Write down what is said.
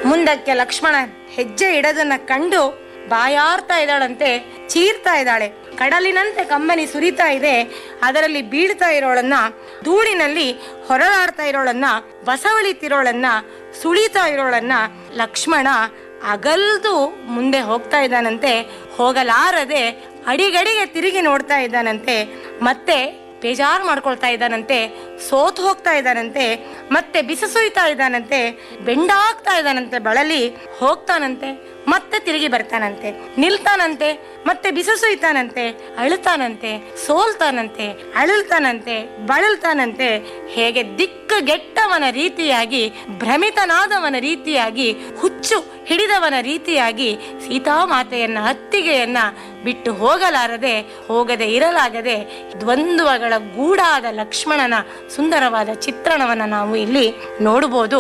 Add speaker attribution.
Speaker 1: ಮುಂದಕ್ಕೆ ಲಕ್ಷ್ಮಣ ಹೆಜ್ಜೆ ಇಡೋದನ್ನ ಕಂಡು ಬಾಯಾರ್ತಾ ಇದ್ದಾಳಂತೆ, ಚೀರ್ತಾ ಇದ್ದಾಳೆ. ಕಡಲಿನಂತೆ ಕಮ್ಮನಿ ಸುರಿತಾ ಇದೆ, ಅದರಲ್ಲಿ ಬೀಳ್ತಾ ಇರೋಳನ್ನ, ಧೂಳಿನಲ್ಲಿ ಹೊರಳಾಡ್ತಾ ಇರೋಳನ್ನ, ಬಸವಳಿತಿರೋಳನ್ನ, ಸುಳಿತಾ ಇರೋಳನ್ನ ಲಕ್ಷ್ಮಣ ಅಗಲ್ದು ಮುಂದೆ ಹೋಗ್ತಾ ಇದ್ದಾನಂತೆ. ಹೋಗಲಾರದೆ ಅಡಿಗಡಿಗೆ ತಿರುಗಿ ನೋಡ್ತಾ ಇದ್ದಾನಂತೆ. ಮತ್ತೆ ಬೇಜಾರು ಮಾಡ್ಕೊಳ್ತಾ ಇದ್ದಾನಂತೆ, ಸೋತು ಹೋಗ್ತಾ ಇದ್ದಾನಂತೆ, ಮತ್ತೆ ಬಿಸಿಸುಯ್ತಾ ಇದ್ದಾನಂತೆ, ಬೆಂಡಾಗ್ತಾ ಇದ್ದಾನಂತೆ, ಬಳಲಿ ಹೋಗ್ತಾನಂತೆ, ಮತ್ತೆ ತಿರುಗಿ ಬರ್ತಾನಂತೆ, ನಿಲ್ತಾನಂತೆ, ಮತ್ತೆ ಬಿಸಿಸುಯ್ತಾನಂತೆ, ಅಳುತ್ತಾನಂತೆ, ಸೋಲ್ತಾನಂತೆ, ಅಳುಲ್ತಾನಂತೆ, ಬಳಲ್ತಾನಂತೆ. ಹೇಗೆ ದಿಕ್ಕಗೆಟ್ಟವನ ರೀತಿಯಾಗಿ, ಭ್ರಮಿತನಾದವನ ರೀತಿಯಾಗಿ, ಹುಚ್ಚು ಹಿಡಿದವನ ರೀತಿಯಾಗಿ ಸೀತಾಮಾತೆಯನ್ನ, ಅತ್ತಿಗೆಯನ್ನ ಬಿಟ್ಟು ಹೋಗಲಾರದೆ, ಹೋಗದೆ ಇರಲಾಗದೆ ದ್ವಂದ್ವಗಳ ಗೂಡಾದ ಲಕ್ಷ್ಮಣನ ಸುಂದರವಾದ ಚಿತ್ರಣವನ್ನ ನಾವು ಇಲ್ಲಿ ನೋಡಬಹುದು.